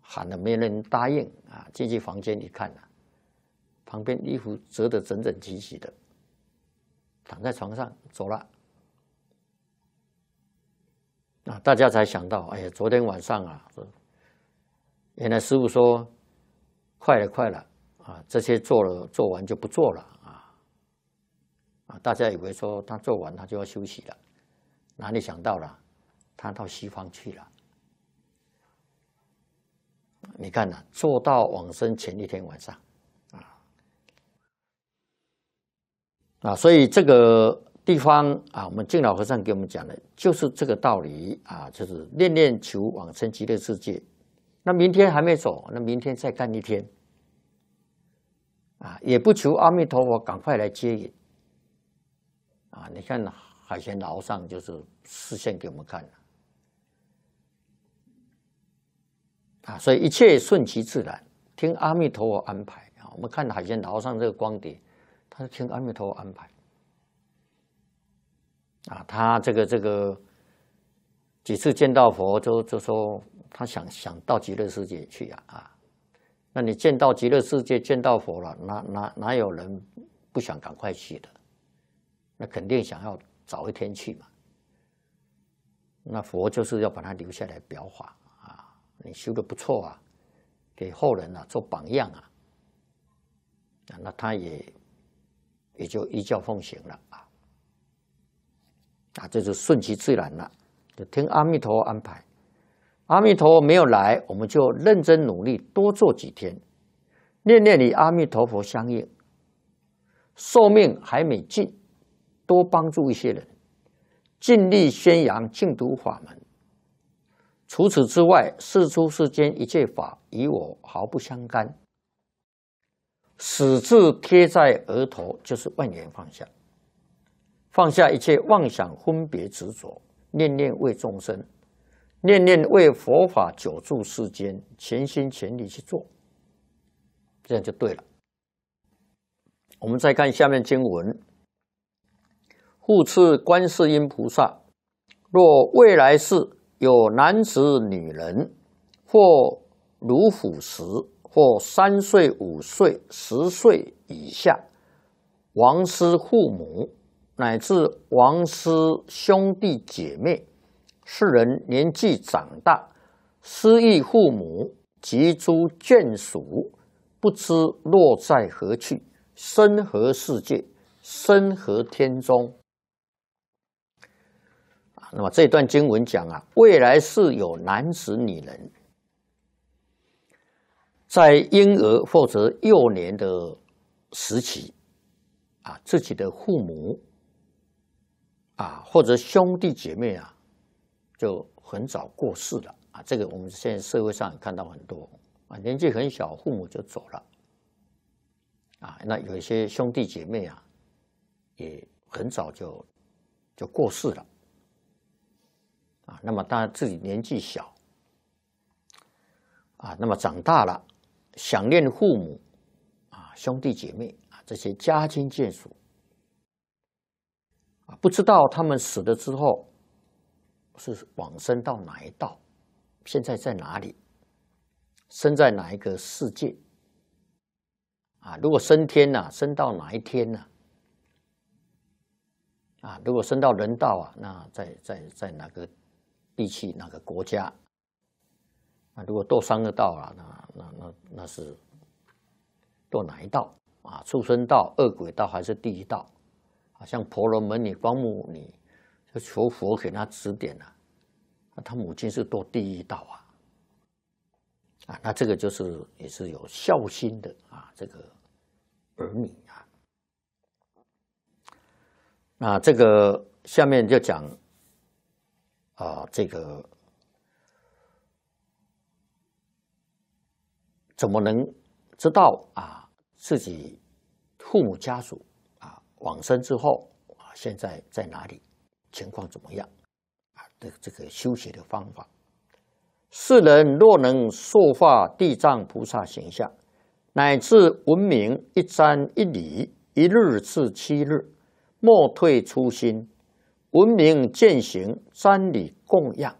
喊了没人答应啊，进去房间一看啊，旁边衣服折得整整齐齐的，躺在床上走了。啊，大家才想到，哎呀，昨天晚上啊，原来师父说，快了啊，这些做完就不做了啊，大家以为说他做完他就要休息了，哪里想到了，他到西方去了。你看啊，做到往生前一天晚上，所以这个地方啊，我们净老和尚给我们讲的就是这个道理啊，就是念念求往生极乐世界。那明天还没走，那明天再干一天啊，也不求阿弥陀佛赶快来接引啊。你看海贤老和尚就是示现给我们看啊，所以一切顺其自然，听阿弥陀佛安排啊。我们看海贤老和尚这个光碟，他是听阿弥陀佛安排啊。他这个几次见到佛就说他想到极乐世界去啊。那你见到极乐世界见到佛了，哪有人不想赶快去的？那肯定想要早一天去嘛。那佛就是要把他留下来表法。你修得不错啊，给后人啊做榜样啊，那他也就依教奉行了啊，这就顺其自然了，就听阿弥陀佛安排。阿弥陀佛没有来，我们就认真努力，多做几天，念念与阿弥陀佛相应。寿命还没尽，多帮助一些人，尽力宣扬净土法门。除此之外，世出世间一切法与我毫不相干，始至贴在额头，就是万缘放下，放下一切妄想分别执着，念念为众生，念念为佛法久住世间，全心全力去做，这样就对了。我们再看下面经文：复次观世音菩萨，若未来世有男子女人，或如虎时，或3岁、5岁、10岁以下，亡失父母，乃至亡失兄弟姐妹，世人年纪长大，失忆父母及诸眷属，不知落在何去，生何世界，生何天中。那么这段经文讲啊，未来世有男子女人，在婴儿或者幼年的时期啊，自己的父母啊，或者兄弟姐妹啊，就很早过世了啊。这个我们现在社会上看到很多啊，年纪很小，父母就走了啊。那有一些兄弟姐妹啊，也很早就过世了。那么他自己年纪小啊，那么长大了，想念父母啊、兄弟姐妹啊这些家亲眷属啊，不知道他们死了之后是往生到哪一道，现在在哪里，生在哪一个世界啊？如果升天呢，升到哪一天呢？啊，如果升到人道啊，那在哪个地区哪个国家？那如果堕三恶道啊，那是堕哪一道啊？畜生道、恶鬼道还是地狱道？啊，像婆罗门女、光目女，就求佛给他指点啊。他母亲是堕地狱道啊，那这个就是也是有孝心的啊，这个儿女啊。那这个下面就讲这个怎么能知道啊自己父母家属啊往生之后啊现在在哪里，情况怎么样啊的这个修学的方法。世人若能塑化地藏菩萨形象，乃至闻名一瞻一礼，一日至7日，莫退初心，闻名践行瞻礼供养，